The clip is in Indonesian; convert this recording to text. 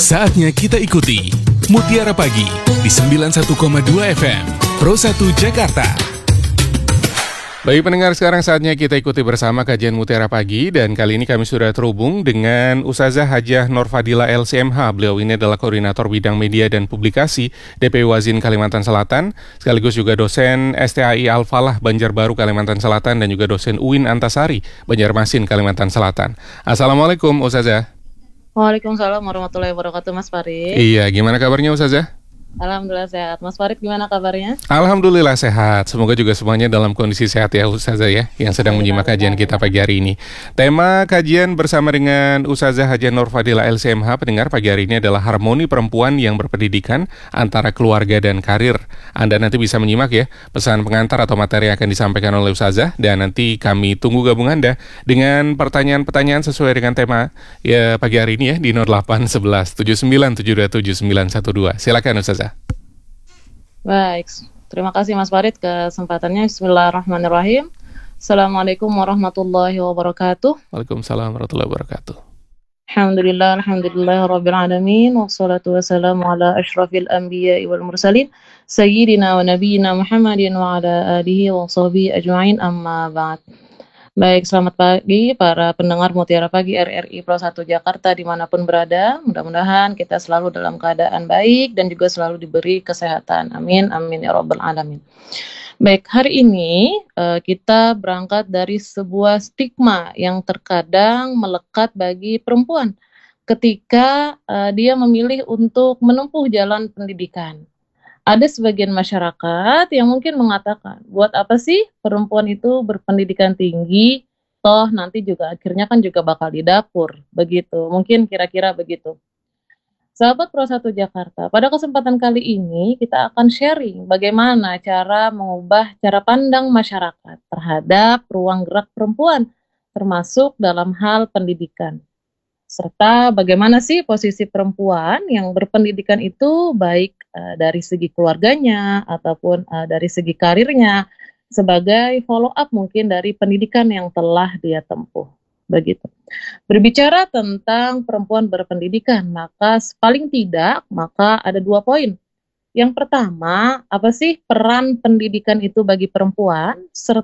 Saatnya kita ikuti Mutiara Pagi di 91,2 FM Pro 1 Jakarta. Baik pendengar, sekarang saatnya kita ikuti bersama kajian Mutiara Pagi, dan kali ini kami sudah terhubung dengan Ustazah Hajah Nur Fadila LCMH. Beliau ini adalah Koordinator Bidang Media dan Publikasi DPU Wazin Kalimantan Selatan, sekaligus juga dosen STAI Al-Falah Banjarbaru Kalimantan Selatan, dan juga dosen UIN Antasari Banjarmasin Kalimantan Selatan. Assalamualaikum Ustazah. Waalaikumsalam warahmatullahi wabarakatuh, Mas Farid. Iya, gimana kabarnya Ustazah? Alhamdulillah sehat. Mas Farid gimana kabarnya? Alhamdulillah sehat. Semoga juga semuanya dalam kondisi sehat ya Ustazah ya, yang sedang menyimak kajian kita pagi hari ini. Tema kajian bersama dengan Ustazah Hajah Nur Fadila LCMH pendengar pagi hari ini adalah harmoni perempuan yang berpendidikan antara keluarga dan karir. Anda nanti bisa menyimak ya pesan pengantar atau materi yang akan disampaikan oleh Ustazah, dan nanti kami tunggu gabung Anda dengan pertanyaan-pertanyaan sesuai dengan tema ya pagi hari ini ya di 0811 79727912. Silakan Ustazah. Baik, terima kasih Mas Farid kesempatannya. Bismillahirrahmanirrahim. Assalamualaikum warahmatullahi wabarakatuh. Waalaikumsalam warahmatullahi wabarakatuh. Alhamdulillah rabbil alamin, wassalatu wassalamu ala asyrafil anbiya'i wal mursalin, sayyidina wa nabiyyina Muhammadin wa ala alihi wa sahbihi ajma'in, amma ba'd. Baik, selamat pagi para pendengar Mutiara Pagi RRI Pro 1 Jakarta dimanapun berada. Mudah-mudahan kita selalu dalam keadaan baik dan juga selalu diberi kesehatan. Amin, amin ya rabbal alamin. Baik, hari ini kita berangkat dari sebuah stigma yang terkadang melekat bagi perempuan ketika dia memilih untuk menempuh jalan pendidikan. Ada sebagian masyarakat yang mungkin mengatakan, buat apa sih perempuan itu berpendidikan tinggi, toh nanti juga akhirnya kan juga bakal di dapur, begitu. Mungkin kira-kira begitu. Sahabat Pro 1 Jakarta, pada kesempatan kali ini kita akan sharing bagaimana cara mengubah cara pandang masyarakat terhadap ruang gerak perempuan, termasuk dalam hal pendidikan. Serta bagaimana sih posisi perempuan yang berpendidikan itu baik dari segi keluarganya ataupun dari segi karirnya sebagai follow up mungkin dari pendidikan yang telah dia tempuh. Begitu. Berbicara tentang perempuan berpendidikan, maka paling tidak maka ada 2 poin. Yang pertama, apa sih peran pendidikan itu bagi perempuan, serta